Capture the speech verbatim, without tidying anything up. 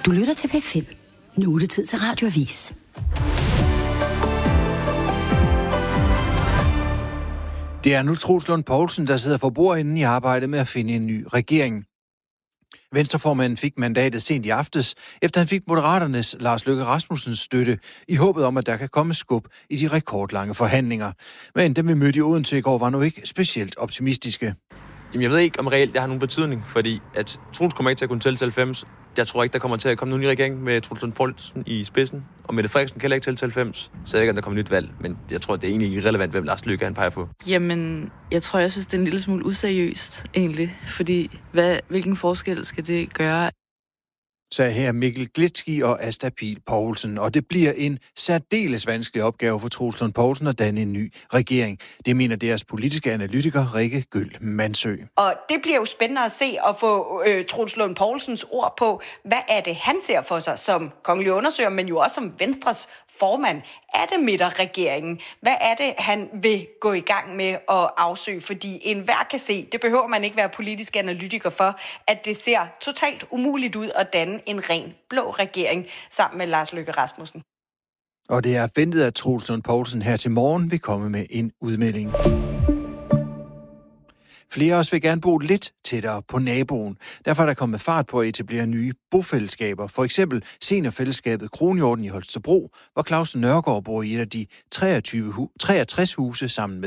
Du lytter til P fem. Nu er det tid til Radioavis. Det er nu Troels Lund Poulsen, der sidder for bordenden i arbejdet med at finde en ny regering. Venstreformanden fik mandatet sent i aftes, efter han fik Moderaternes Lars Løkke Rasmussens støtte, i håbet om, at der kan komme skub i de rekordlange forhandlinger. Men dem vi mødte i Odense i går var nu ikke specielt optimistiske. Jamen, jeg ved ikke, om reelt det har nogen betydning, fordi at Troels kommer ikke til at kunne tælle til halvfems. Jeg tror ikke, der kommer til at komme nogen ny regering med Troels Lund Poulsen i spidsen, og Mette Frederiksen kan heller ikke tælle til halvfems. Så jeg ved ikke, om der kommer nyt valg, men jeg tror, det er egentlig irrelevant, hvem Lars Løkke han peger på. Jamen, jeg tror, jeg synes, det er en lille smule useriøst, egentlig, fordi hvad, hvilken forskel skal det gøre? Sagde her Mikkel Glitski og Asta Pihl Poulsen, og det bliver en særdeles vanskelig opgave for Troels Lund Poulsen at danne en ny regering. Det mener deres politiske analytiker Rikke Gøll Mansø. Og det bliver jo spændende at se og få øh, Troels Lund Poulsens ord på, hvad er det, han ser for sig som kongelig undersøger, men jo også som Venstres formand. Er det midterregeringen? Hvad er det, han vil gå i gang med at afsøge? Fordi enhver kan se, det behøver man ikke være politisk analytiker for, at det ser totalt umuligt ud at danne en ren blå regering sammen med Lars Løkke Rasmussen. Og det er ventet, at Troels Lund Poulsen her til morgen vil komme med en udmelding. Flere af os vil gerne bo lidt tættere på naboen. Derfor er der kommet fart på at etablere nye bofællesskaber. For eksempel seniorfællesskabet Kronhjorten i Holstebro, hvor Claus Nørgaard bor i et af de treogtyve, treogtres huse sammen med